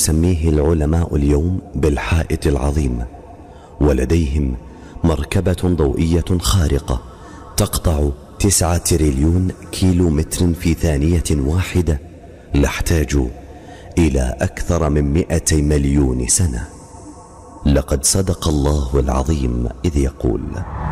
يسميه العلماء اليوم بالحائط العظيم، ولديهم مركبة ضوئية خارقة تقطع 9 تريليون كيلو متر في ثانية واحدة، لاحتاج إلى أكثر من 200 مليون سنة. لقد صدق الله العظيم إذ يقول: